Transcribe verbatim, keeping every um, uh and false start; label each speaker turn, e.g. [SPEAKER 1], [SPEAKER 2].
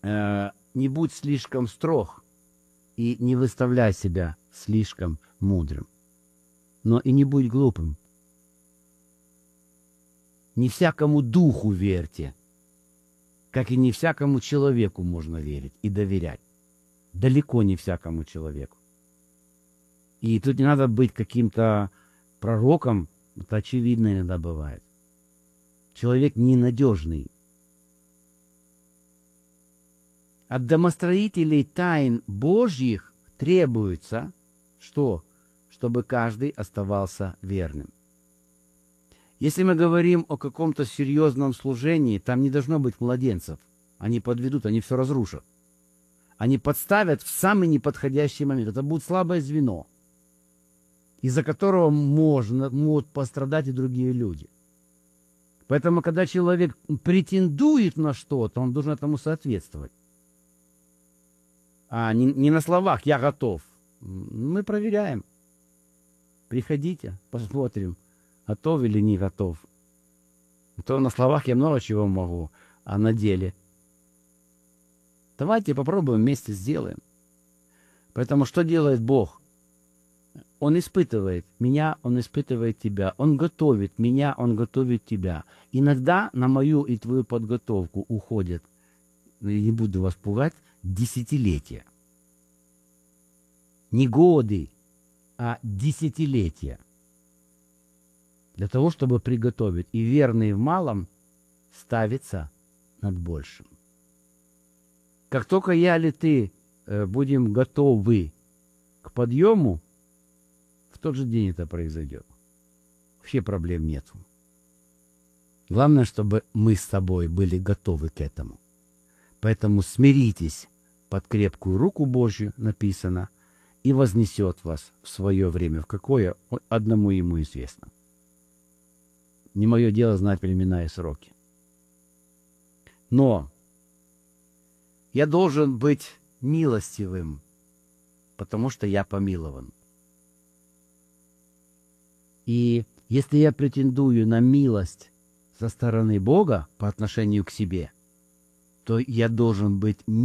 [SPEAKER 1] э, не будь слишком строг и не выставляй себя слишком мудрым, но и не будь глупым. Не всякому духу верьте, как и не всякому человеку можно верить и доверять. Далеко не всякому человеку. И тут не надо быть каким-то пророком, это очевидно иногда бывает. Человек ненадежный. От домостроителей тайн Божьих требуется, что? Чтобы каждый оставался верным. Если мы говорим о каком-то серьезном служении, там не должно быть младенцев. Они подведут, они все разрушат. Они подставят в самый неподходящий момент. Это будет слабое звено, из-за которого можно, могут пострадать и другие люди. Поэтому, когда человек претендует на что-то, он должен этому соответствовать. А не, не на словах «я готов». Мы проверяем. Приходите, посмотрим, готов или не готов. То на словах я много чего могу, а на деле. Давайте попробуем вместе сделаем. Поэтому что делает Бог? Он испытывает меня, Он испытывает тебя. Он готовит меня, Он готовит тебя. Иногда на мою и твою подготовку уходят, не буду вас пугать, десятилетия. Не годы, а десятилетия. Для того, чтобы приготовить. И верный в малом ставится над большим. Как только я или ты э, будем готовы к подъему, в тот же день это произойдет. Вообще проблем нет. Главное, чтобы мы с тобой были готовы к этому. Поэтому смиритесь под крепкую руку Божью, написано, и вознесет вас в свое время, в какое одному ему известно. Не мое дело знать времена и сроки. Но я должен быть милостивым, потому что я помилован. И если я претендую на милость со стороны Бога по отношению к себе, то я должен быть